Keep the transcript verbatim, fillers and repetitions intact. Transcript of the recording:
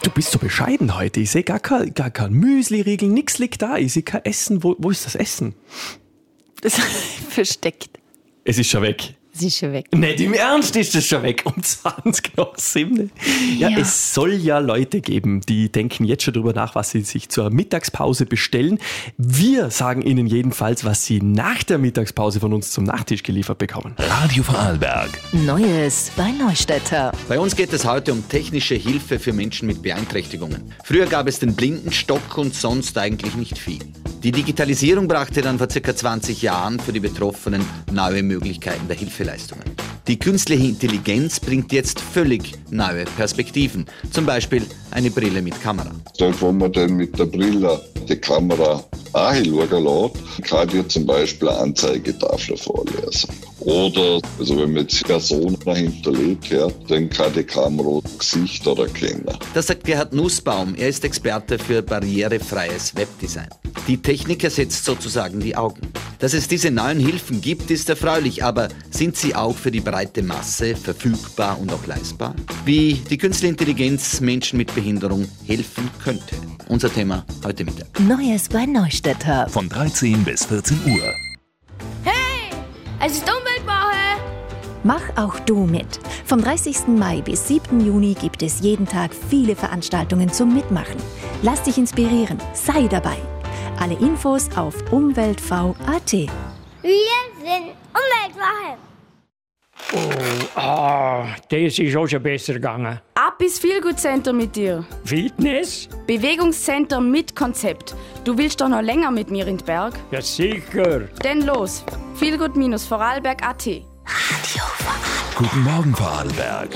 Du bist so bescheiden heute. Ich sehe gar kein, gar kein Müsli-Riegel, nix liegt da. Ich sehe kein Essen. Wo, wo ist das Essen? Das ist versteckt. Es ist schon weg. Sie ist schon weg. Nicht im Ernst ist es schon weg. Um zwanzig nach sieben. Ja, ja, es soll ja Leute geben, die denken jetzt schon darüber nach, was sie sich zur Mittagspause bestellen. Wir sagen ihnen jedenfalls, was sie nach der Mittagspause von uns zum Nachtisch geliefert bekommen. Radio Vorarlberg. Neues bei Neustädter. Bei uns geht es heute um technische Hilfe für Menschen mit Beeinträchtigungen. Früher gab es den Blindenstock und sonst eigentlich nicht viel. Die Digitalisierung brachte dann vor ca. zwanzig Jahren für die Betroffenen neue Möglichkeiten der Hilfeleistungen. Die künstliche Intelligenz bringt jetzt völlig neue Perspektiven. Zum Beispiel eine Brille mit Kamera. Dort, wo man dann mit der Brille die Kamera anschauen lässt, kann dir zum Beispiel eine Anzeigetafel vorlesen. Oder, also wenn man jetzt Personen hinterlegt hat, dann kann die Kamera Gesichter erkennen. Das sagt Gerhard Nussbaum. Er ist Experte für barrierefreies Webdesign. Die Technik ersetzt sozusagen die Augen. Dass es diese neuen Hilfen gibt, ist erfreulich, aber sind sie auch für die breite Masse verfügbar und auch leistbar? Wie die künstliche Intelligenz Menschen mit Behinderung helfen könnte. Unser Thema heute Mittag. Neues bei Neustädter. Von dreizehn bis vierzehn Uhr. Hey, es ist Umweltwoche! Mach auch du mit. Vom dreißigsten Mai bis siebten Juni gibt es jeden Tag viele Veranstaltungen zum Mitmachen. Lass dich inspirieren, sei dabei. Alle Infos auf umweltv punkt a t. Wir sind Umweltwoche. Oh, ah, das ist auch schon besser gegangen. Ab ins Feelgood Center mit dir. Fitness? Bewegungscenter mit Konzept. Du willst doch noch länger mit mir in den Berg? Ja, sicher. Denn los, feelgood Vorarlberg punkt a t. Guten Morgen, Vorarlberg.